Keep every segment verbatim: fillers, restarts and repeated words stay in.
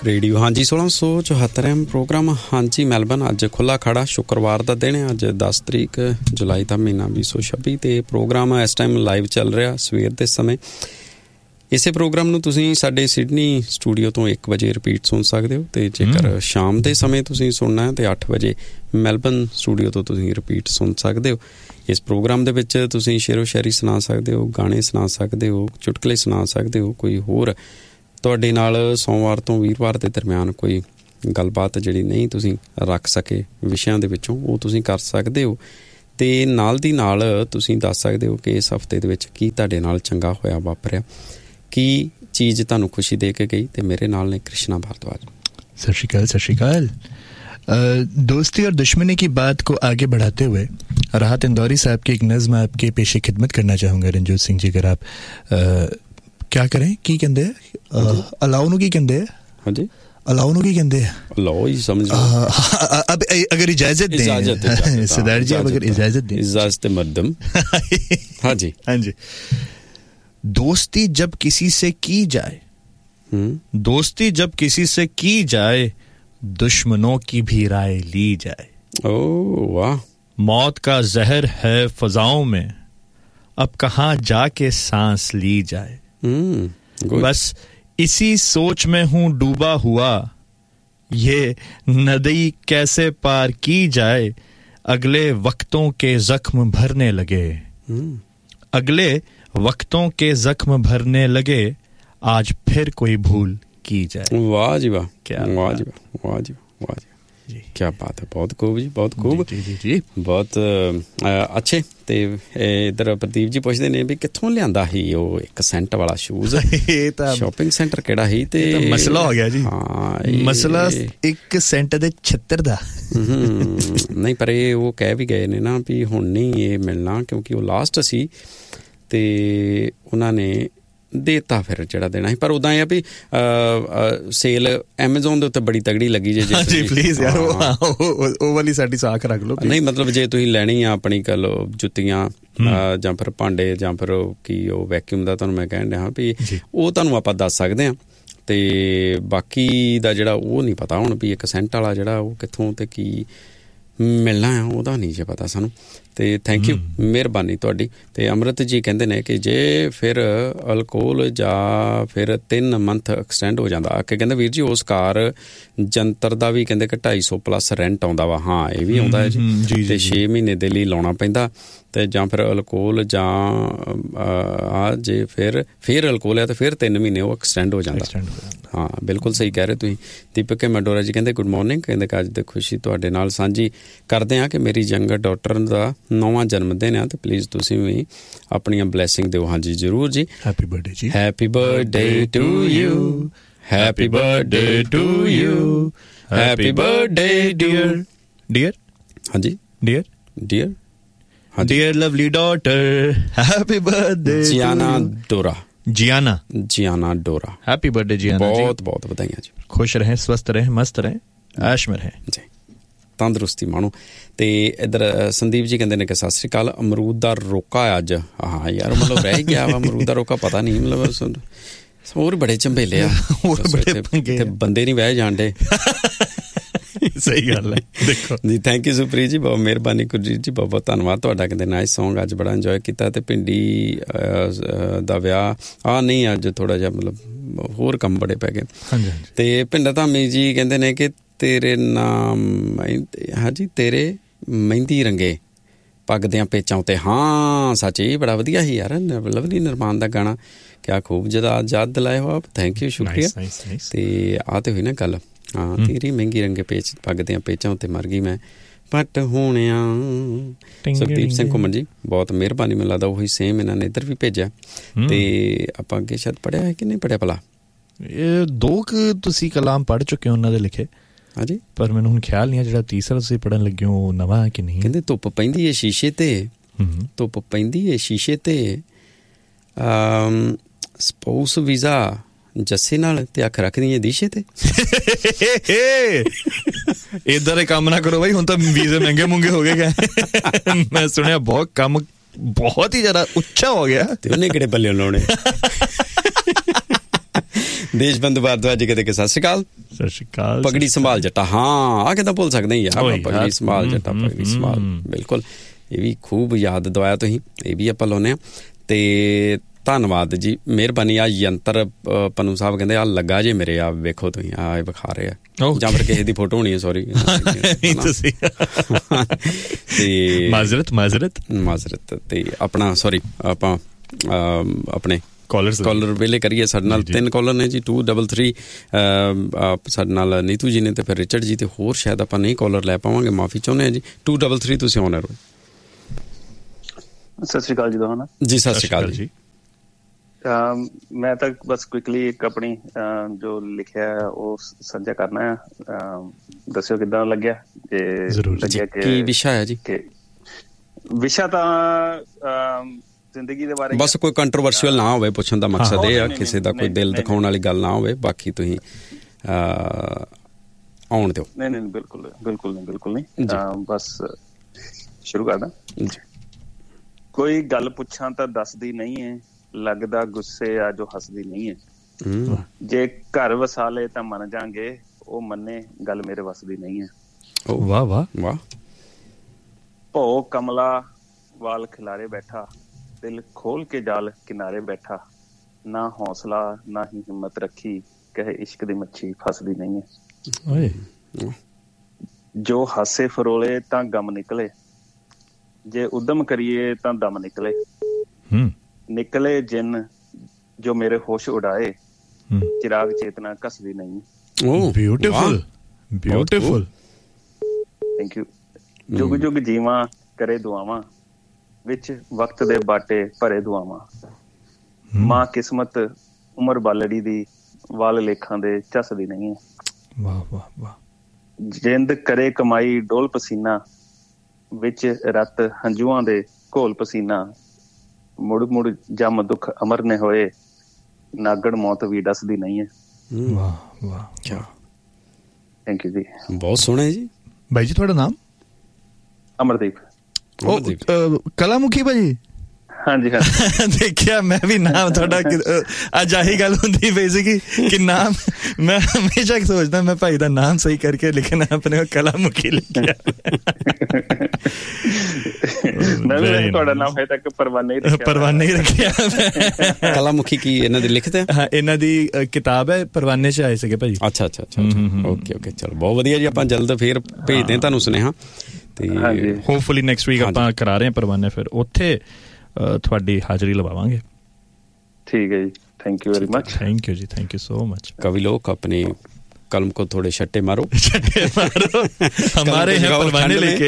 Radio हाँ जी सोलह सौ चौहत्तर एम प्रोग्राम हाँ जी मैलबर्न अज खुला खड़ा शुक्रवार का दिन है अज दस तरीक जुलाई का महीना बीस सौ छब्बी तो प्रोग्राम इस टाइम लाइव चल रहा सवेर के समय इसे प्रोग्राम नूं तुसीं साडे सिडनी स्टूडियो तो एक बजे रिपीट सुन सकते हो तो जेकर शाम के समय तुसीं सुनना है तो अठ बजे मैलबर्न स्टूडियो तो तुसीं रिपीट सुन सकते हो। इस प्रोग्राम दे विच तुसीं शेरो शायरी सुना सकते हो, गाने सुना सकते हो, चुटकले सुना सकते हो, कोई होर तुहाडे नाल सोमवार तो वीरवार के दरम्यान कोई गलबात जिहड़ी नहीं तुसीं रख सके विषयां दे विचों वो तुसीं कर सकते हो ते नाल दी नाल तुसीं दस सकते हो कि इस हफ्ते दे विच की तुहाडे नाल चंगा होया वापरिया, की चीज़ तुहानूं खुशी दे के गई। ते मेरे नाल ने कृष्णा भारद्वाज। सत श्री अकाल, सत श्री अकाल। दोस्ती और दुश्मनी की बात को आगे बढ़ाते हुए राहत इंदौरी साहब की एक नज़्म आपके पेशे खिदमत करना चाहूँगा रंजोत सिंह जी, अगर आप आ, क्या करें की कहते हैं अलाउ नूं की कहते हैं हाँ जी अलाउ नूं की कहते हैं अलाउ ही समझ अब अगर इजाजत दें सरदार जी, अब अगर इजाजत दें इजाजत मर्दम हाँ जी हाँ जी। दोस्ती जब किसी से की जाए दोस्ती जब किसी से की जाए दुश्मनों की भी राय ली जाए। ओह वाह। मौत का जहर है फजाओं में अब कहाँ जाके सांस ली जाए। बस इसी सोच में हूँ डूबा हुआ ये नदी कैसे पार की जाए। अगले वक्तों के जख्म भरने लगे अगले वक्तों के जख्म भरने लगे आज फिर कोई भूल की जाए। वाह जी वाह, क्या वाह जी वाह, वाह जी वाह जी जी, क्या बात है, बहुत खूब जी, बहुत खूब जी जी जी, बहुत अच्छे। ते इधर प्रदीप जी पुछदे ने भी कित्थों लियांदा ही वो एक सेंट वाला शूज शॉपिंग सेंटर केड़ा ही ते मसला हो गया जी। हाँ मसला एक सेंट दे छत्तर दा नहीं पर ये वो कह भी गए ने ना भी हुण नहीं ये मिलना क्योंकि वो लास्ट सी ते उन्हां ने देता फिर ਜਿਹੜਾ ਦੇਣਾ ਸੀ। ਪਰ ਉਦਾਂ ਆ ਵੀ ਸੇਲ ਐਮਾਜ਼ਨ ਦੇ ਉੱਤੇ ਬੜੀ ਤਗੜੀ ਲੱਗੀ ਜੇ ਜੀ ਪਲੀਜ਼ ਯਾਰ ਉਹ ਵਾਲੀ ਸਾਡੀ ਸਾਖ ਰੱਖ ਲਓ ਨਹੀਂ ਮਤਲਬ ਜੇ ਤੁਸੀਂ ਲੈਣੀ ਆ ਆਪਣੀ ਕਹ ਲਓ ਜੁੱਤੀਆਂ ਜਾਂ ਫਿਰ ਭਾਂਡੇ ਜਾਂ ਫਿਰ ਕੀ ਉਹ ਵੈਕਿਊਮ ਦਾ ਤੁਹਾਨੂੰ ਮੈਂ ਕਹਿਣ ਡਿਆ ਵੀ ਉਹ ਤੁਹਾਨੂੰ ਆਪਾਂ ਦੱਸ ਸਕਦੇ ਹਾਂ ਤੇ ਬਾਕੀ ਦਾ ਜਿਹੜਾ ਉਹ ਨਹੀਂ ਪਤਾ ਹੁਣ ਵੀ ਇੱਕ ਸੈਂਟ ਵਾਲਾ ਜਿਹੜਾ ਉਹ ਕਿੱਥੋਂ ਤੇ ਕੀ ਮਿਲਣਾ ਹੈ ਉਹਦਾ ਨਹੀਂ ਜੇ ਪਤਾ ਸਾਨੂੰ ਤੇ ਥੈਂਕ ਯੂ ਮਿਹਰਬਾਨੀ ਤੁਹਾਡੀ। ਤੇ ਅੰਮ੍ਰਿਤ ਜੀ ਕਹਿੰਦੇ ਨੇ ਕਿ ਜੇ ਫਿਰ ਅਲਕੋਹਲ ਜਾਂ ਫਿਰ ਤਿੰਨ ਮੰਥ ਐਕਸਟੈਂਡ ਹੋ ਜਾਂਦਾ ਕਿ ਕਹਿੰਦੇ ਵੀਰ ਜੀ ਉਸ ਕਾਰ ਜੰਤਰ ਦਾ ਵੀ ਕਹਿੰਦੇ ਕਿ ਢਾਈ ਸੌ ਪਲੱਸ ਰੈਂਟ ਆਉਂਦਾ ਵਾ। ਹਾਂ ਇਹ ਵੀ ਆਉਂਦਾ ਹੈ ਜੀ ਤੇ ਛੇ ਮਹੀਨੇ ਦੇ ਲਈ ਲਾਉਣਾ ਪੈਂਦਾ ਤੇ ਜਾਂ ਫਿਰ ਅਲਕੋਹਲ ਜਾਂ ਆ ਜੇ ਫਿਰ ਫਿਰ ਅਲਕੋਹਲ ਹੈ ਤਾਂ ਫਿਰ ਤਿੰਨ ਮਹੀਨੇ ਉਹ ਐਕਸਟੈਂਡ ਹੋ ਜਾਂਦਾ। ਹਾਂ ਬਿਲਕੁਲ ਸਹੀ ਕਹਿ ਰਹੇ ਤੁਸੀਂ। ਦੀਪਕ ਮੈਡੋਰਾ ਜੀ ਕਹਿੰਦੇ ਗੁੱਡ ਮਾਰਨਿੰਗ, ਕਹਿੰਦੇ ਕਿ ਅੱਜ ਦੀ ਖੁਸ਼ੀ ਤੁਹਾਡੇ ਨਾਲ ਸਾਂਝੀ ਕਰਦੇ ਹਾਂ ਕਿ ਮੇਰੀ ਯੰਗਰ ਡਾਟਰ ਦਾ ਨੌਵਾਂ ਜਨਮ ਦਿਨ ਆ ਤੇ ਪਲੀਜ਼ ਤੁਸੀਂ ਵੀ ਆਪਣੀਆਂ ਬਲੈਸਿੰਗ ਦਿਓ। ਹਾਂਜੀ ਜ਼ਰੂਰ ਜੀ। ਹੈਪੀ ਬਰਥਡੇ ਜੀ। Happy birthday to you, happy birthday to you, happy birthday dear dear ਹਾਂਜੀ dear dear dear Lovely daughter happy birthday ਜਿਆਨਾ ਡੋਰਾ Ziana Ziana डोरा हैप्पी बर्थडे जियाना जी, बहुत बहुत बधाइयां जी। खुश रहें, स्वस्थ रहें, मस्त रहें, ऐश में रहें जी, तंदुरुस्ती मानो। ते इधर संदीप जी कहते हैं कि सत श्री अकाल। अमरूद दा रोका अज हाँ यार मतलब रह गया वा अमरूद दा रोका पता नहीं मतलब होर बड़े झंबेले आ होर बड़े पंगे बंदे नहीं बह जांदे सही गल है देखो जी। थैंक यू सुप्रीत जी, बहुत मेहरबानी गुरजीत जी, बहुत बहुत धन्यवाद तुहाडा। कहते नाइस सॉन्ग अज बड़ा इंजॉय किया ते भिंडी दा विआह आ नहीं अज थोड़ा जिहा मतलब होर काम बड़े पै गए ते भिंडा धामी जी कहते ने कि तेरे नाम हाँ जी तेरे मेहंदी रंगे पग दियां पेचां उत्ते। हाँ सच ये बड़ा वधिया ही यार लवली निर्माण दा गाना, क्या खूब जदा याद दिलाए हो आप, थैंक यू शुक्रिया। ते आ ते हुई ना गल हाँ तेरी महंगी रंगे पेच पग दियां पेचां उत्ते मर गई मैं पट होणिया। सुखदीप सिंह घुमन जी बहुत मेहरबानी, मैनूं लगदा ਉਹੀ सेम इन्हां ने इधर भी भेजा ते आपां अगे शायद पढ़िया है कि नहीं पढ़िया भला। ਇਹ ਦੋ ਕੁ ਤੁਸੀਂ ਕਲਾਮ ਪੜ੍ਹ ਚੁੱਕੇ ਹੋ ਉਹਨਾਂ ਦੇ ਲਿਖੇ ਹਾਂਜੀ ਪਰ ਮੈਨੂੰ ਹੁਣ ਖਿਆਲ ਨਹੀਂ ਆ ਜਿਹੜਾ ਤੀਸਰਾ ਤੁਸੀਂ ਪੜ੍ਹਨ ਲੱਗੇ ਹੋ ਉਹ ਨਵਾਂ ਹੈ ਕਿ ਨਹੀਂ। ਕਹਿੰਦੇ ਧੁੱਪ ਪੈਂਦੀ ਏ ਸ਼ੀਸ਼ੇ ਤੇ ਧੁੱਪ ਪੈਂਦੀ ਏ ਸ਼ੀਸ਼ੇ ਤੇ ਸਪਾਊਸ ਵੀਜ਼ਾ ਜੱਸੇ ਨਾਲ ਤੇ ਅੱਖ ਰੱਖਦੀ ਏ ਦੀਸ਼ੇ ਤੇ। ਇੱਧਰ ਦੇ ਕੰਮ ਨਾ ਕਰੋ ਬਾਈ, ਹੁਣ ਤਾਂ ਵੀਜ਼ੇ ਮਹਿੰਗੇ ਮੁੰਗੇ ਹੋ ਗਏ। ਮੈਂ ਸੁਣਿਆ ਬਹੁਤ ਕੰਮ ਬਹੁਤ ਹੀ ਜ਼ਿਆਦਾ ਉੱਚਾ ਹੋ ਗਿਆ ਤੇ ਉਹਨੇ ਕਿਹੜੇ ਪੱਲੇ ਲਾਉਣੇ। ਦੇਸ਼ਬੰਧੂ ਭਾਰਦਵਾਜ ਕਹਿੰਦੇ ਕਿ ਸਤਿ ਸ਼੍ਰੀ ਅਕਾਲ। ਸਤਿ ਸ਼੍ਰੀ ਅਕਾਲ। ਪਗੜੀ ਸੰਭਾਲ ਜੱਟਾ, ਹਾਂ ਆਹ ਕਿੱਦਾਂ ਭੁੱਲ ਸਕਦੇ ਯਾਰ, ਪਗੜੀ ਸੰਭਾਲ ਜੱਟਾ, ਪਗੜੀ ਸੰਭਾਲ, ਬਿਲਕੁਲ ਇਹ ਵੀ ਖੂਬ ਯਾਦ ਦਵਾਇਆ ਤੁਸੀਂ, ਇਹ ਵੀ ਆਪਾਂ ਲਾਉਂਦੇ ਹਾਂ। ਤੇ ਧੰਨਵਾਦ ਜੀ, ਮਿਹਰਬਾਨੀ। ਆ ਯੰਤਰ ਪਨੂ ਸਾਹਿਬ ਕਹਿੰਦੇ ਆ ਲੱਗਾ ਜੇ ਮੇਰੇ, ਆ ਵੇਖੋ ਤੁਸੀਂ, ਆ ਇਹ ਵਿਖਾ ਰਹੇ ਆ, ਜਾਂ ਫਿਰ ਕਿਸੇ ਦੀ ਫੋਟੋ ਹੋਣੀ ਹੈ, ਸੋਰੀ ਤੇ ਮਾਜ਼ਰਤ ਮਾਜ਼ਰਤ ਮਾਜ਼ਰਤ। ਤੇ ਆਪਣਾ ਸੋਰੀ ਆਪਾਂ ਆਪਣੇ ਕਾਲਰ ਕਾਲਰ ਵੇਲੇ ਕਰੀਏ। ਸਾਡੇ ਨਾਲ ਤਿੰਨ ਕਾਲਰ ਨੇ ਜੀ, ਟੂ ਡਬਲ ਥਰੀ ਸਾਡੇ ਨਾਲ ਨੀਤੂ ਜੀ ਨੇ, ਤੇ ਫਿਰ ਰਿਚਰਡ ਜੀ, ਤੇ ਹੋਰ ਸ਼ਾਇਦ ਆਪਾਂ ਨਹੀਂ ਕਾਲਰ ਲੈ ਪਾਵਾਂਗੇ, ਮਾਫੀ ਚਾਹੁੰਦੇ ਹਾਂ ਜੀ। ਟੂ ਡਬਲ ਥਰੀ ਤੁਸੀਂ ਆਨਰ ਹੋ। ਸਤਿ ਸ਼੍ਰੀ ਅਕਾਲ ਜੀ ਦੋਹਾਂ ਜੀ। ਸਤਿ ਸ਼੍ਰੀ ਅਕਾਲ ਜੀ। ਮੈਂ ਤਾਂ ਬਸ ਕੁਇਕਲੀ ਇੱਕ ਆਪਣੀ ਜੋ ਲਿਖਿਆ ਉਹ ਸਾਂਝਾ ਕਰਨਾ ਹੈ। ਦੱਸਿਓ ਕਿੱਦਾਂ ਲੱਗਿਆ, ਜੇ ਕੀ ਵਿਸ਼ਾ ਹੈ ਜੀ? ਵਿਸ਼ਾ ਤਾਂ ਜ਼ਿੰਦਗੀ ਦੇ ਬਾਰੇ, ਬਸ ਕੋਈ ਕੰਟਰੋਵਰਸ਼ੀਅਲ ਨਾ ਹੋਵੇ, ਪੁੱਛਣ ਦਾ ਮਕਸਦ ਇਹ ਆ, ਕਿਸੇ ਦਾ ਕੋਈ ਦਿਲ ਦਿਖਾਉਣ ਵਾਲੀ ਗੱਲ ਨਾ ਹੋਵੇ, ਬਾਕੀ ਤੁਸੀਂ ਆਉਣ ਦਿਓ। ਨਹੀਂ ਨਹੀਂ ਬਿਲਕੁਲ ਬਿਲਕੁਲ ਨਹੀਂ ਬਿਲਕੁਲ ਨਹੀਂ ਬਸ ਸ਼ੁਰੂ ਕਰਦਾ। ਕੋਈ ਗੱਲ ਪੁੱਛਾਂ ਤਾਂ ਦੱਸਦੀ ਨਹੀਂ ਹੈ, ਲੱਗਦਾ ਗੁੱਸੇ ਆ ਜੋ ਹੱਸਦੀ ਨਹੀਂ ਹੈ। ਜੇ ਘਰ ਵਸਾ ਲਏ ਤਾਂ ਮੰਨ ਜਾਗੇ, ਉਹ ਮੰਨੇ ਗੱਲ ਮੇਰੇ ਵੱਸਦੀ ਨਹੀਂ ਹੈ। ਵਾਹ ਵਾਹ ਵਾਹ। ਭੋ ਕਮਲਾ ਵਾਲ ਖਿਲਾਰੇ ਬੈਠਾ, ਦਿਲ ਖੋਲ ਕੇ ਜਾਲ ਕਿਨਾਰੇ ਬੈਠਾ, ਨਾ ਹੌਸਲਾ ਨਾ ਹੀ ਹਿੰਮਤ ਰੱਖੀ, ਕਹੇ ਇਸ਼ਕ ਦੀ ਮੱਛੀ ਫਸਦੀ ਨਹੀਂ ਹੈ। ਜੋ ਹਾਸੇ ਫਰੋਲੇ ਤਾਂ ਗਮ ਨਿਕਲੇ, ਜੇ ਉਦਮ ਕਰੀਏ ਤਾਂ ਦਮ ਨਿਕਲੇ। ਨਿਕਲੇ ਜਿੰਨ ਜੋ ਮੇਰੇ ਹੋਸ਼ ਉਡਾਏ, ਚਿਰਾਗ ਚੇਤਨਾ ਘਸਦੀ ਨਹੀਂ। Beautiful beautiful, thank you. ਜੁਗ ਜੁਗ ਜੀਵਾਂ ਕਰੇ ਦੁਆਵਾਂ, ਵਿੱਚ ਵਕਤ ਦੇ ਬਾਟੇ ਭਰੇ ਦੁਆਵਾਂ। ਮਾਂ ਕਿਸਮਤ ਉਮਰ ਬਾਲੜੀ ਦੀ, ਵਾਲ ਲੇਖਾਂ ਦੇ ਝੱਸਦੀ ਨਹੀਂ ਹੈ। ਵਾਹ ਵਾਹ ਵਾਹ। ਜਿੰਦ ਕਰੇ ਕਮਾਈ ਡੋਲ ਪਸੀਨਾ, ਵਿੱਚ ਰਤ ਹੰਝੂਆਂ ਦੇ ਘੋਲ ਪਸੀਨਾ। ਮੁੜ ਮੁੜ ਜਮ ਦੁੱਖ ਅਮਰ ਨੇ ਹੋਏ, ਨਾਗੜ ਮੌਤ ਵੀ ਡਸਦੀ ਨਹੀਂ ਹੈ। ਵਾਹ ਵਾਹ, ਥੈਂਕ ਯੂ ਜੀ। ਬਹੁਤ ਸੋਹਣਾ ਜੀ। ਬਾਈ ਜੀ ਤੁਹਾਡਾ ਨਾਮ? ਅਮਰਦੀਪ। ਕਲਾਮੁਖੀ ਭਾਜੀ? ਹਾਂਜੀ ਹਾਂ। ਦੇਖਿਆ ਮੈਂ ਵੀ ਨਾਮ ਤੁਹਾਡਾ, ਅੱਜ ਆਹੀ ਗੱਲ ਹੁੰਦੀ ਪਈ ਸੀਗੀ ਕਿ ਨਾਮ, ਮੈਂ ਹਮੇਸ਼ਾ ਸੋਚਦਾ ਮੈਂ ਭਾਈ ਦਾ ਨਾਮ ਸਹੀ ਕਰਕੇ ਲਿਖਣਾ, ਆਪਣੇ ਕਲਾਮੁਖੀ ਲਿਖਿਆ। ਤੁਹਾਡਾ ਨਾਮ ਹੈ ਤੱਕ ਪਰਵਾਨੇ ਹੀ ਪਰਵਾਨੇ ਹੀ ਰੱਖਿਆ। ਕਲਾਮੁਖੀ ਕੀ ਇਹਨਾਂ ਦੀ ਲਿਖਦੇ? ਹਾਂ, ਇਹਨਾਂ ਦੀ ਕਿਤਾਬ ਹੈ, ਪਰਵਾਨੇ ਚ ਆਏ ਸੀਗੇ ਭਾਜੀ। ਅੱਛਾ ਅੱਛਾ ਅੱਛਾ, ਓਕੇ ਓਕੇ, ਚਲੋ ਬਹੁਤ ਵਧੀਆ ਜੀ। ਆਪਾਂ ਜਲਦ ਫੇਰ ਭੇਜਦੇ ਤੁਹਾਨੂੰ ਸੁਨੇਹਾ, ਤੇ ਹੋਪਫੁਲੀ ਨੈਕਸਟ ਵੀਕ ਆਪਾਂ ਕਰਾ ਰਹੇ ਹਾਂ ਪਰਵਾਨੇ, ਫਿਰ ਉੱਥੇ ਤੁਹਾਡੀ ਹਾਜ਼ਰੀ ਲਵਾਵਾਂਗੇ। ਠੀਕ ਹੈ ਜੀ, thank you very much. Thank you ਜੀ, ਥੈਂਕ ਯੂ ਸੋ ਮਚ। कवि लोग अपने कलम को थोड़े छट्टे मारो, छट्टे मारो, हमारे हैं परवाने लेके।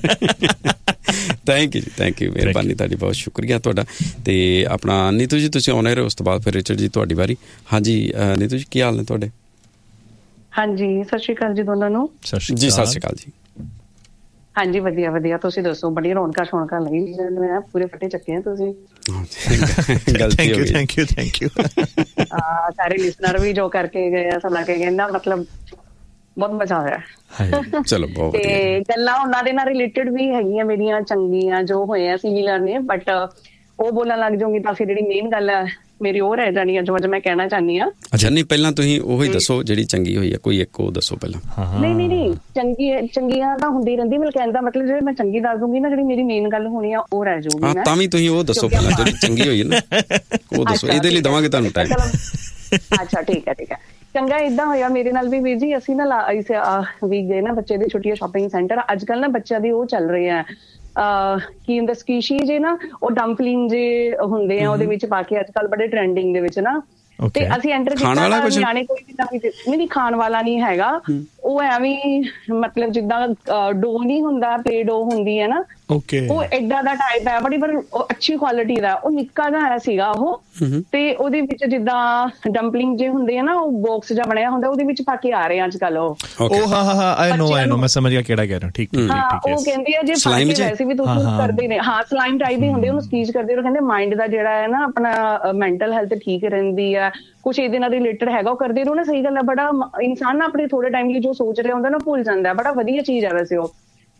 ਥੈਂਕ ਯੂ ਜੀ, ਥੈਂਕ ਯੂ, ਮਿਹਰਬਾਨੀ ਤੁਹਾਡੀ, ਬਹੁਤ ਸ਼ੁਕਰੀਆ ਤੁਹਾਡਾ। ਤੇ ਆਪਣਾ ਨੀਤੂ ਜੀ ਤੁਸੀਂ ਆਉਣੇ ਰਹੇ, ਉਸ ਤੋਂ ਬਾਅਦ ਫਿਰ ਰਿਚਰਡ ਜੀ ਤੁਹਾਡੀ ਵਾਰੀ। ਹਾਂਜੀ ਨੀਤੂ ਜੀ, ਕੀ ਹਾਲ ਨੇ ਤੁਹਾਡੇ? ਹਾਂਜੀ ਸਤਿ ਸ਼੍ਰੀ ਅਕਾਲ ਜੀ ਦੋਨਾਂ ਨੂੰ। ਜੀ ਸਤਿ ਸ਼੍ਰੀ ਅਕਾਲ ਜੀ। ਹਾਂਜੀ ਵਧੀਆ ਵਧੀਆ, ਤੁਸੀਂ ਦੱਸੋ? ਬੜੀ ਰੌਣਕਾਂ ਸ਼ੌਣਕਾਂ ਲਈ, ਪੂਰੇ ਫੱਟੇ ਚੱਕੇ ਆ ਤੁਸੀਂ। ਗਲਤੀ ਹੋ ਗਈ। Thank you thank you. ਸਾਰੇ ਲਿਸਨਰ ਵੀ ਜੋ ਕਰਕੇ ਗਏ ਆ, ਸੁਣਾ ਕੇ ਗਏ ਨਾ, ਮਤਲਬ ਬਹੁਤ ਮਜ਼ਾ ਆਇਆ। ਚਲੋ ਬਹੁਤ ਵਧੀਆ। ਤੇ ਗੱਲਾਂ ਉਹਨਾਂ ਦੇ ਨਾਲ ਰਿਲੇਟਡ ਵੀ ਹੈਗੀਆਂ ਮੇਰੀਆਂ ਚੰਗੀਆਂ ਜੋ ਹੋਈਆਂ ਸਿਮਿਲਰ ਨੇ, ਬਟ ਉਹ ਬੋਲਣ ਲੱਗ ਜਾਊਂਗੀ ਤਾਂ ਫਿਰ ਜਿਹੜੀ ਮੇਨ ਗੱਲ ਹੈ ਮੇਰੀ ਉਹ ਰਹਿ ਜਾਣੀ ਹੈ ਜੋ ਅੱਜ ਮੈਂ ਕਹਿਣਾ ਚਾਹੁੰਦੀ ਹਾਂ। ਅੱਛਾ, ਨਹੀਂ ਪਹਿਲਾਂ ਤੁਸੀਂ ਉਹੀ ਦੱਸੋ ਜਿਹੜੀ ਚੰਗੀ ਹੋਈ ਹੈ, ਕੋਈ ਇੱਕ ਉਹ ਦੱਸੋ ਪਹਿਲਾਂ। ਨਹੀਂ ਨਹੀਂ ਨਹੀਂ, ਚੰਗੀ ਚੰਗੀਆਂ ਤਾਂ ਹੁੰਦੀ ਰਹਿੰਦੀ, ਮੈਂ ਕਹਿਣ ਦਾ ਮਤਲਬ ਜਿਹੜੇ ਮੈਂ ਚੰਗੀ ਦੱਸ ਦੂੰਗੀ ਨਾ, ਜਿਹੜੀ ਮੇਰੀ ਮੇਨ ਗੱਲ ਹੋਣੀ ਆ ਉਹ ਰਹਿ ਜਾਊਗੀ। ਤਾਂ ਵੀ ਤੁਸੀਂ ਉਹ ਦੱਸੋ ਪਹਿਲਾਂ ਜਿਹੜੀ ਚੰਗੀ ਹੋਈ ਹੈ ਨਾ, ਉਹ ਦੱਸੋ, ਇਹਦੇ ਲਈ ਦੇਵਾਂਗੇ ਤੁਹਾਨੂੰ ਟਾਈਮ। ਅੱਛਾ ਠੀਕ ਹੈ ਠੀਕ ਹੈ। ਚੰਗਾ ਏਦਾਂ ਹੋਇਆ ਮੇਰੇ ਨਾਲ ਵੀ ਵੀਰ ਜੀ, ਅਸੀਂ ਨਾ ਵੀਕ ਗਏ ਨਾ ਬੱਚੇ ਦੀ ਛੁੱਟੀਆਂ ਸ਼ਾਪਿੰਗ ਸੈਂਟਰ। ਅੱਜ ਕੱਲ੍ਹ ਨਾ ਬੱਚਿਆਂ ਦੀ ਉਹ ਚੱਲ ਰਹੇ ਆ ਕੀ ਹੁੰਦਾ, ਸਕੀਸ਼ੀ ਜੇ ਨਾ, ਉਹ ਡੰਪਲਿੰਗ ਜੇ ਹੁੰਦੇ ਆ ਉਹਦੇ ਵਿੱਚ ਪਾ ਕੇ, ਅੱਜ ਕੱਲ੍ਹ ਬੜੇ ਟਰੈਂਡਿੰਗ ਦੇ ਵਿੱਚ ਨਾ। ਤੇ ਅਸੀਂ ਐਂਟਰ ਕੀਤਾ, ਨਿਆਣੇ ਕੋਈ ਵੀ ਨਹੀਂ, ਖਾਣ ਵਾਲਾ ਨਹੀਂ ਹੈਗਾ ਉਹ, ਐਵੇਂ ਮਤਲਬ ਜਿੱਦਾਂ ਡੋ ਨਹੀਂ ਹੁੰਦਾ, ਪੇ ਡੋ ਹੁੰਦੀ ਹੈ ਨਾ, ਉਹ ਏਦਾਂ ਦਾ ਟਾਈਪ ਹੈ, ਬੜੀ ਬੜੀ ਅੱਛੀ ਕੁਆਲਿਟੀ ਦਾ। ਉਹ ਨਿੱਕਾ ਜਿਹਾ ਸੀਗਾ ਉਹ, ਤੇ ਉਹਦੇ ਵਿੱਚ ਜਿੱਦਾਂ ਡੰਪਲਿੰਗ ਜੇ ਹੁੰਦੇ ਆ ਨਾ, ਉਹ ਬਾਕਸ ਜਿਹਾ ਬਣਿਆ ਹੁੰਦਾ, ਉਹਦੇ ਵਿੱਚ ਪਾ ਕੇ ਆ ਰਹੇ ਆ ਅੱਜ ਕੱਲ ਉਹ। ਹਾਂ ਹਾਂ ਹਾਂ, ਆਈ ਨੋ ਆਈ ਨੋ, ਮੈਂ ਸਮਝ ਗਿਆ ਕਿਹੜਾ ਕਹਿ ਰਿਹਾ। ਠੀਕ ਠੀਕ। ਹਾਂ, ਉਹ ਕਹਿੰਦੇ ਆ ਜੇ ਵੈਸੇ ਵੀ ਤੁਸੀਂ ਕਰਦੇ ਨੇ, ਹਾਂ ਸਲਾਈਮ ਟਾਈਪ ਹੀ ਹੁੰਦੇ, ਉਹਨੂੰ ਸਕੀਜ਼ ਕਰਦੇ ਹੋ। ਕਹਿੰਦੇ ਮਾਇੰਡ ਦਾ ਜਿਹੜਾ ਹੈ ਨਾ ਆਪਣਾ ਮੈਂਟਲ ਹੈਲਥ ਠੀਕ ਰਹਿੰਦੀ ਆ, ਕੁਛ ਇਹਦੇ ਨਾਲ ਰਿਲੇਟਡ ਹੈਗਾ, ਉਹ ਕਰਦੇ ਰਹੋ ਨਾ। ਸਹੀ ਗੱਲ ਹੈ, ਬੜਾ ਇਨਸਾਨ ਨਾ ਆਪਣੇ ਥੋੜੇ ਟਾਈਮ ਲਈ ਜੋ ਸੋਚ ਰਿਹਾ ਹੁੰਦਾ ਨਾ ਭੁੱਲ ਜਾਂਦਾ, ਬੜਾ ਵਧੀਆ ਚੀਜ਼ ਹੈ ਵੈਸੇ ਉਹ।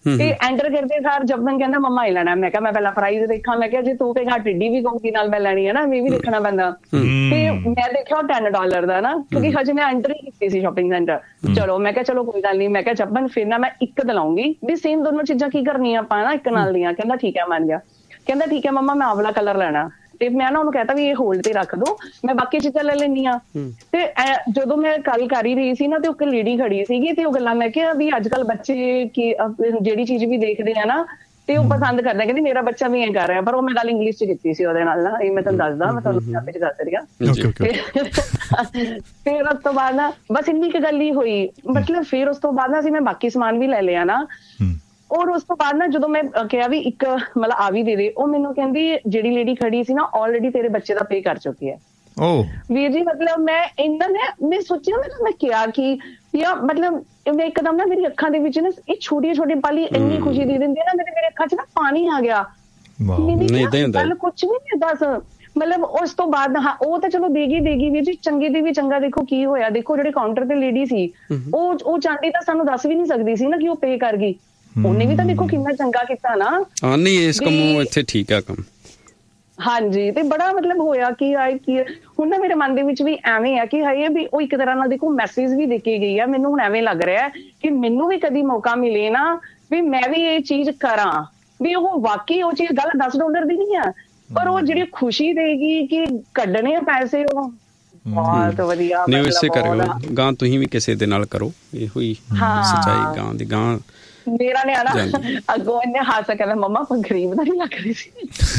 ਤੇ ਐਂਟਰ ਕਰਦੇ ਸਾਰ ਜਪਨ ਕਹਿੰਦਾ ਮੰਮਾ ਇਹ ਲੈਣਾ। ਮੈਂ ਕਿਹਾ ਮੈਂ ਪਹਿਲਾਂ ਪ੍ਰਾਈਜ਼ ਦੇਖਾਂ, ਮੈਂ ਕਿਹਾ ਜੇ ਤੂੰ ਕਹੇਗਾ ਟਿੱਡੀ ਵੀ ਕਹੂਗੀ ਨਾਲ ਮੈਂ ਲੈਣੀ ਹੈ ਨਾ, ਮੈਂ ਵੀ ਦੇਖਣਾ ਪੈਂਦਾ। ਤੇ ਮੈਂ ਦੇਖਿਆ ਟੈਨ ਡਾਲਰ ਦਾ ਨਾ, ਕਿਉਂਕਿ ਹਜੇ ਮੈਂ ਐਂਟਰ ਹੀ ਕੀਤੀ ਸੀ ਸ਼ਾਪਿੰਗ ਸੈਂਟਰ। ਚਲੋ ਮੈਂ ਕਿਹਾ ਚਲੋ ਕੋਈ ਗੱਲ ਨਹੀਂ, ਮੈਂ ਕਿਹਾ ਜਪਨ ਫਿਰ ਨਾ ਮੈਂ ਇੱਕ ਦਿਲਾਉਂਗੀ ਵੀ ਸੇਮ ਦੋਨੋਂ ਚੀਜ਼ਾਂ ਕੀ ਕਰਨੀਆਂ ਆਪਾਂ ਨਾ ਇੱਕ ਨਾਲ ਦੀਆਂ। ਕਹਿੰਦਾ ਠੀਕ ਹੈ ਮੰਨ ਗਿਆ। ਕਹਿੰਦਾ ਠੀਕ ਹੈ ਮੰਮਾ ਮੈਂ ਆਹ ਵਾਲਾ ਕਲਰ ਲੈਣਾ। ਤੇ ਮੈਂ ਨਾ ਉਹਨੂੰ ਕਹਿਤਾ ਵੀ ਇਹ ਹੋਲਡ ਤੇ ਰੱਖ ਦੋ, ਮੈਂ ਬਾਕੀ ਚੀਜ਼ਾਂ ਲੈ ਲੈਂਦੀ ਹਾਂ। ਤੇ ਜਦੋਂ ਮੈਂ ਗੱਲ ਕਰ ਹੀ ਰਹੀ ਸੀ ਨਾ ਤੇ ਇੱਕ ਲੇਡੀ ਖੜੀ ਸੀਗੀ ਤੇ ਉਹ ਗੱਲਾਂ, ਮੈਂ ਕਿਹਾ ਵੀ ਅੱਜ ਕੱਲ੍ਹ ਬੱਚੇ ਕੀ ਜਿਹੜੀ ਚੀਜ਼ ਵੀ ਦੇਖਦੇ ਆ ਨਾ ਤੇ ਉਹ ਪਸੰਦ ਕਰਦੇ, ਕਹਿੰਦੀ ਮੇਰਾ ਬੱਚਾ ਵੀ ਐਂ ਕਰ ਰਿਹਾ। ਪਰ ਉਹ ਮੈਂ ਗੱਲ ਇੰਗਲਿਸ਼ ਚ ਕੀਤੀ ਸੀ ਉਹਦੇ ਨਾਲ ਨਾ, ਇਹ ਮੈਂ ਤੁਹਾਨੂੰ ਦੱਸਦਾ, ਮੈਂ ਤੁਹਾਨੂੰ ਪੰਜਾਬੀ ਚ ਦੱਸ ਰਹੀ ਹਾਂ। ਫਿਰ ਉਸ ਤੋਂ ਬਾਅਦ ਨਾ ਬਸ ਇੰਨੀ ਕੁ ਗੱਲ ਹੀ ਹੋਈ, ਮਤਲਬ ਫਿਰ ਉਸ ਤੋਂ ਬਾਅਦ ਨਾ ਅਸੀਂ ਮੈਂ ਬਾਕੀ ਸਮਾਨ ਵੀ ਲੈ ਲਿਆ ਨਾ। ਔਰ ਉਸ ਤੋਂ ਬਾਅਦ ਨਾ ਜਦੋਂ ਮੈਂ ਕਿਹਾ ਵੀ ਇੱਕ ਮਤਲਬ ਆ ਵੀ ਦੇ ਦੇ, ਉਹ ਮੈਨੂੰ ਕਹਿੰਦੀ ਜਿਹੜੀ ਲੇਡੀ ਖੜੀ ਸੀ ਨਾ ਆਲਰੇਡੀ ਤੇਰੇ ਬੱਚੇ ਦਾ ਪੇ ਕਰ ਚੁੱਕੀ ਹੈ। ਵੀਰ ਜੀ ਮਤਲਬ ਮੈਂ ਇੰਨਾ ਨਾ ਮੈਂ ਸੋਚਿਆ ਮੈਂ ਮੈਂ ਕਿਹਾ ਕਿ ਯਾਰ ਮਤਲਬ ਮੈਂ ਇੱਕਦਮ ਨਾ ਮੇਰੀ ਅੱਖਾਂ ਦੇ ਵਿੱਚ ਨਾ ਇਹ ਛੋਟੀਆਂ ਛੋਟੀਆਂ ਪਲ ਇੰਨੀ ਖੁਸ਼ੀ ਦੇ ਦਿੰਦੀ ਨਾ, ਮੇਰੇ ਮੇਰੇ ਅੱਖਾਂ 'ਚ ਨਾ ਪਾਣੀ ਆ ਗਿਆ। ਗੱਲ ਕੁਛ ਵੀ ਨਹੀਂ ਦੱਸ ਮਤਲਬ। ਉਸ ਤੋਂ ਬਾਅਦ ਹਾਂ ਉਹ ਤਾਂ ਚਲੋ ਦੇਗੀ ਦੇਗੀ ਵੀਰ ਜੀ, ਚੰਗੇ ਦੀ ਵੀ ਚੰਗਾ। ਦੇਖੋ ਕੀ ਹੋਇਆ, ਦੇਖੋ ਜਿਹੜੇ ਕਾਊਂਟਰ ਤੇ ਲੇਡੀ ਸੀ ਉਹ ਉਹ ਚਾਹੁੰਦੀ ਤਾਂ ਸਾਨੂੰ ਦੱਸ ਵੀ ਨਹੀਂ ਸਕਦੀ ਸੀ ਨਾ ਕਿ ਉਹ ਪੇ ਕਰ ਗਈ। ਉਹਨੇ ਵੀ ਤਾਂ ਦੇਖੋ ਕਿੰਨਾ ਚੰਗਾ ਕੀਤਾ ਨਾ। ਹਾਂ ਨਹੀਂ ਇਸ ਕੰਮੋਂ ਇੱਥੇ ਠੀਕ ਆ ਕੰਮ। ਹਾਂਜੀ ਤੇ ਬੜਾ ਮਤਲਬ ਹੋਇਆ ਕਿ ਆਏ ਕੀ ਹੁਣ ਨਾ ਮੇਰੇ ਮਨ ਦੇ ਵਿੱਚ ਵੀ ਐਵੇਂ ਆ ਕਿ ਹਾਏ ਵੀ ਉਹ ਇੱਕ ਤਰ੍ਹਾਂ ਨਾਲ ਦੇਖੋ ਮੈਸੇਜ ਵੀ ਦੇ ਕੇ ਗਈ ਆ। ਮੈਨੂੰ ਹੁਣ ਐਵੇਂ ਲੱਗ ਰਿਹਾ ਕਿ ਮੈਨੂੰ ਵੀ ਕਦੀ ਮੌਕਾ ਮਿਲੇ ਨਾ ਵੀ ਮੈਂ ਵੀ ਇਹ ਚੀਜ਼ ਕਰਾਂ, ਵੀ ਉਹ ਵਾਕਈ ਉਹ ਚੀਜ਼ ਗੱਲ ਦਸ ਡਾਲਰ ਦੀ ਨਹੀਂ ਆ, ਪਰ ਉਹ ਜਿਹੜੀ ਖੁਸ਼ੀ ਦੇਗੀ ਕਿ ਕੱਢਣੇ ਆ ਪੈਸੇ, ਉਹ ਬਹੁਤ ਵਧੀਆ। ਨਹੀਂ ਇਸੇ ਕਰਿਓ ਗਾਂ ਤੁਸੀਂ ਵੀ ਕਿਸੇ ਦੇ ਨਾਲ ਕਰੋ, ਇਹੋ ਹੀ ਸੱਚਾਈ ਗਾਂ ਦੀ। ਗਾਂ ਮੇਰਾ ਨਿਆਣਾ ਅੱਗੋਂ ਇਹਨੇ ਹੱਸ ਕੇ ਕਹਿੰਦਾ ਮੰਮਾ ਆਪਾਂ ਗਰੀਬ ਦਾ ਨੀ ਲੱਗ ਰਹੀ ਸੀ।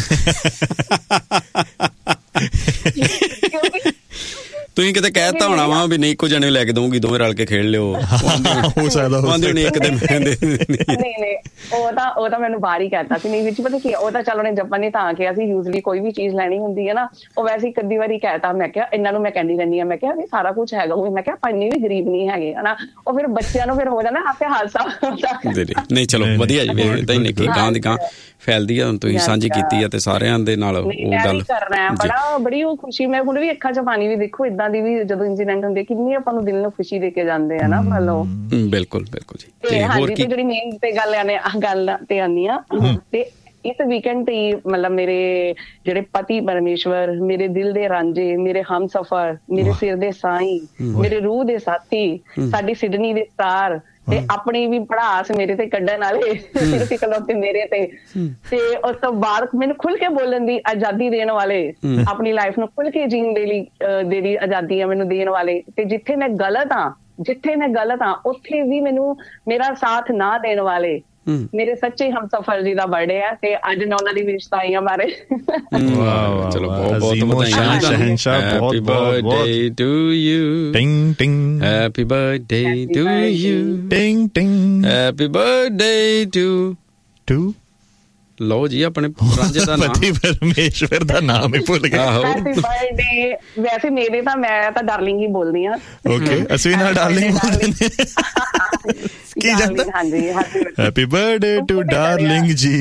ਤੁਸੀਂ ਕਿਤੇ ਕਹਿ ਦਿੱਤਾ ਹੋਣਾ ਵਾ ਵੀ ਨਹੀਂ ਇੱਕੋ ਜਣੇ ਲੈ ਕੇ ਦਊਂਗੀ, ਦੋਵੇਂ ਰਲ ਕੇ ਖੇਡ ਲਿਓ। ਹੋ ਸਕਦਾ ਨਹੀਂ ਇੱਕ ਦਿਨ ਨਹੀਂ ਨਹੀਂ ਉਹ ਤਾਂ ਉਹ ਤਾਂ ਮੈਨੂੰ ਬਾਹਰ ਹੀ ਕਹਿਤਾ ਸੀ। ਨਹੀਂ ਵਿੱਚ ਪਤਾ ਕੀ ਉਹ ਤਾਂ ਚਲੋ ਉਹਨੇ ਜਪਨ ਨੇ ਤਾਂ ਕਿਹਾ ਸੀ, ਯੂਜਲੀ ਕੋਈ ਵੀ ਚੀਜ਼ ਲੈਣੀ ਹੁੰਦੀ ਹੈ ਨਾ ਉਹ ਵੈਸੇ ਇੱਕ ਅੱਧੀ ਵਾਰੀ ਕਹਿਤਾ। ਮੈਂ ਕਿਹਾ ਇਹਨਾਂ ਨੂੰ ਮੈਂ ਕਹਿੰਦੀ ਰਹਿੰਦੀ ਹਾਂ, ਮੈਂ ਕਿਹਾ ਵੀ ਸਾਰਾ ਕੁਛ ਹੈਗਾ ਹੋਵੇ, ਮੈਂ ਕਿਹਾ ਆਪਾਂ ਇੰਨੇ ਵੀ ਗਰੀਬ ਨਹੀਂ ਹੈਗੇ ਹਨਾ। ਉਹ ਫਿਰ ਬੱਚਿਆਂ ਨੂੰ ਫਿਰ ਹੋ ਜਾਂਦਾ ਆਪੇ ਹਾਦਸਾ। ਨਹੀਂ ਚਲੋ ਵਧੀਆ ਜੀ, ਏਦਾਂ ਹੀ ਨਿੱਕੀ ਗਾਂ ਦੀ ਗਾਂ ਫੈਲਦੀ ਆ। ਹੁਣ ਤੁਸੀਂ ਸਾਂਝੀ ਕੀਤੀ ਆ ਤੇ ਸਾਰਿਆਂ ਦੇ ਨਾਲ ਉਹ ਗੱਲ ਕਰਨਾ ਬੜਾ ਬੜੀ ਉਹ ਖੁਸ਼ੀ। ਮੈਂ ਹੁਣ ਵੀ ਅੱਖਾਂ 'ਚ ਪਾਣੀ ਵੀ ਦੇਖੋ ਏਦਾਂ ਦੀ ਵੀ ਜਦੋਂ ਇੰਸੀਡੈਂਟ ਹੁੰਦੇ ਕਿੰਨੀ ਆਪਾਂ ਨੂੰ ਦਿਲ ਨੂੰ ਖੁਸ਼ੀ ਦੇ ਕੇ ਜਾਂਦੇ ਆ ਨਾ। ਮਤਲਬ ਬਿਲਕੁਲ ਬਿਲਕੁਲ ਜੀ। ਤੇ ਹਾਂਜੀ ਤੇ ਜਿਹੜੀ ਮੇਨ ਤੇ ਗੱਲ ਆਨੇ ਗੱਲ ਤੇ ਆਨੀ ਆ ਤੇ ਇਸ ਵੀਕਐਂਡ ਤੇ ਮਤਲਬ ਮੇਰੇ ਜਿਹੜੇ ਪਤੀ ਪਰਮੇਸ਼ਵਰ, ਮੇਰੇ ਦਿਲ ਦੇ ਰਾਂਝੇ, ਮੇਰੇ ਹਮਸਫਰ, ਮੇਰੇ ਸਿਰ ਦੇ ਸਾਈਂ, ਮੇਰੇ ਰੂਹ ਦੇ ਸਾਥੀ, ਸਾਡੀ ਸਿਡਨੀ ਦੇ ਸਟਾਰ ਤੇ ਆਪਣੀ ਵੀ ਪੜਾਸ ਮੇਰੇ ਤੇ ਕੱਢਣ ਵਾਲੇ ਸਿਰਫ ਇਕਲੌਤੇ ਮੇਰੇ ਤੇ। ਤੇ ਉਸ ਤੋਂ ਬਾਅਦ ਮੈਨੂੰ ਖੁੱਲ ਕੇ ਬੋਲਣ ਦੀ ਆਜ਼ਾਦੀ ਦੇਣ ਵਾਲੇ, ਆਪਣੀ ਲਾਈਫ ਨੂੰ ਖੁੱਲ ਕੇ ਜੀਣ ਦੇ ਲਈ ਜਿਹੜੀ ਆਜ਼ਾਦੀ ਆ ਮੈਨੂੰ ਦੇਣ ਵਾਲੇ। ਤੇ ਜਿੱਥੇ ਮੈਂ ਗਲਤ ਹਾਂ ਜਿੱਥੇ ਮੈਂ ਗਲਤ ਹਾਂ ਉੱਥੇ ਵੀ ਮੈਨੂੰ ਮੇਰਾ ਸਾਥ ਨਾ ਦੇਣ ਵਾਲੇ ਮੇਰੇ ਸੱਚੇ ਹਮਸਫਰ ਜੀ ਦਾ ਬਰਥਡੇ ਹੈ ਤੇ ਅੱਜ ਮੈਂ ਉਹਨਾਂ ਦੀ ਵਿਸ਼ਤਾਈਆਂ ਬਾਰੇ ਚਲੋ ਬਹੁਤ ਬਹੁਤ ਵਧਾਈਆਂ। Happy birthday to you, ਟਿੰਗ ਟਿੰਗ, happy birthday to you, ਟਿੰਗ ਟਿੰਗ, happy birthday to to ਲਓ ਜੀ ਆਪਣੇ ਰਾਂਝੇ ਦਾ ਨਾਮ, ਪਤੀ ਪਰਮੇਸ਼ਵਰ ਦਾ ਨਾਮ ਹੀ ਭੁੱਲ ਗਏ। Happy birthday. ਵੈਸੇ ਮੇਰੇ ਤਾਂ ਮੈਂ ਤਾਂ ਡਾਰਲਿੰਗ ਹੀ ਬੋਲਦੀ ਹਾਂ। ਓਕੇ ਅਸੀਂ ਨਾ ਡਾਰਲਿੰਗ ਬੋਲਦੇ ਕੀ ਜਾਂਦਾ। ਹਾਂਜੀ ਹੈਪੀ ਬਰਥਡੇ ਟੂ ਡਾਰਲਿੰਗ ਜੀ,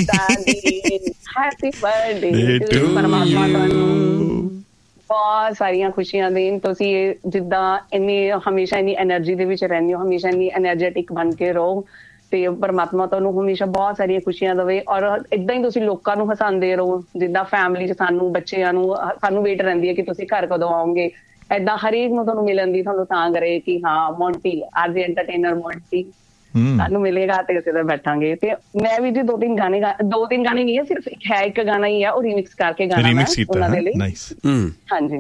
ਹੈਪੀ ਬਰਥਡੇ ਟੂ ਪਰਮਾਤਮਾ ਤੁਹਾਨੂੰ ਬਹੁਤ ਸਾਰੀਆਂ ਖੁਸ਼ੀਆਂ ਦੇਣ। ਤੁਸੀਂ ਜਿੱਦਾਂ ਇੰਨੀ ਹਮੇਸ਼ਾ ਇੰਨੀ ਐਨਰਜੀ ਦੇ ਵਿੱਚ ਰਹਿੰਦੇ ਹੋ, ਹਮੇਸ਼ਾ ਇੰਨੀ ਐਨਰਜੈਟਿਕ ਬਣ ਕੇ ਰਹੋ ਤੇ ਪਰਮਾਤਮਾ ਤੁਹਾਨੂੰ ਹਮੇਸ਼ਾ ਬਹੁਤ ਸਾਰੀਆਂ ਖੁਸ਼ੀਆਂ ਦੇਵੇ। ਔਰ ਏਦਾਂ ਹੀ ਤੁਸੀਂ ਲੋਕਾਂ ਨੂੰ ਹਸਾਉਂਦੇ ਰਹੋ, ਜਿੱਦਾਂ ਫੈਮਿਲੀ 'ਚ ਸਾਨੂੰ ਬੱਚਿਆਂ ਨੂੰ ਸਾਨੂੰ ਵੇਟ ਰਹਿੰਦੀ ਹੈ ਕਿ ਤੁਸੀਂ ਘਰ ਕਦੋਂ ਆਓਗੇ। ਏਦਾਂ ਹਰੇਕ ਨੂੰ ਤੁਹਾਨੂੰ ਮਿਲਣ ਦੀ ਤੁਹਾਨੂੰ ਤਾਂ ਕਰੇ ਕਿ ਹਾਂ ਮੋਂਟੀ ਅੱਜ ਐਂਟਰਟੇਨਰ ਮੋਂਟੀ ਸਾਨੂੰ ਮਿਲੇਗਾ ਤੇ ਅਸੀਂ ਤਾਂ ਬੈਠਾਂਗੇ। ਤੇ ਮੈਂ ਵੀ ਜੀ ਦੋ ਤਿੰਨ ਗਾਣੇ ਦੋ ਤਿੰਨ ਗਾਣੇ ਨਹੀਂ ਹੈ, ਸਿਰਫ ਇੱਕ ਹੈ ਇੱਕ ਗਾਣਾ ਹੀ ਹੈ, ਉਹ ਰੀਮਿਕਸ ਕਰਕੇ ਗਾਣਾ ਮੈਂ ਉਹਨਾਂ ਦੇ ਲਈ। ਹਾਂਜੀ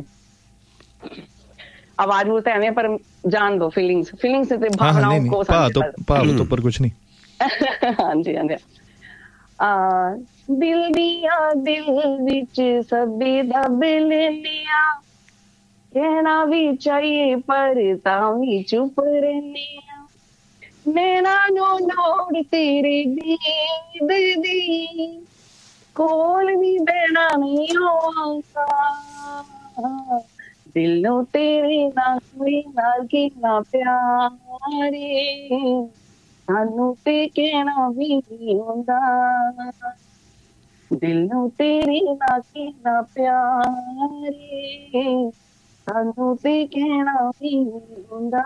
ਆਵਾਜ਼ ਨੂੰ ਤਾਂ ਐਵੇਂ ਪਰ ਜਾਣ ਦੋ ਫੀਲਿੰਗਸ ਫੀਲਿੰਗਸ ਤੇ ਭਾਵਨਾओं को ਭਾਵ ਤੋਂ ਉੱਪਰ ਕੁਛ ਨਹੀਂ। ਹਾਂਜੀ ਹਾਂਜੀ ਆ ਦਿਲ ਦੀਆਂ ਦਿਲ ਵਿੱਚ ਸਭੇ ਦੱਬ ਲੈਂਦੀਆਂ, ਕਹਿਣਾ ਵੀ ਚਾਹੀਏ ਪਰ ਤਾਂ ਵੀ ਚੁੱਪ ਰਹਿੰਦੀਆਂ। ਨੈਣਾ ਨੂੰ ਲੋੜ ਤੇਰੀ ਦੀਦ ਦੀ, ਕੋਲ ਵੀ ਬਹਿਣਾ ਨਹੀਂ ਆਉਂਦਾ। ਦਿਲ ਨੂੰ ਤੇਰੇ ਨਾਲ ਕੋਈ ਨਾਲ ਕਿੰਨਾ ਪਿਆਰੇ, ਸਾਨੂੰ ਤੇ ਕਹਿਣਾ ਵੀ ਨਹੀਂ ਹੁੰਦਾ। ਦਿਲ ਨੂੰ ਤੇਰੇ ਨਾਲ ਕਿੰਨਾ ਪਿਆਰੇ, ਸਾਨੂੰ ਤੇ ਕਹਿਣਾ ਵੀ ਨਹੀਂ ਹੁੰਦਾ।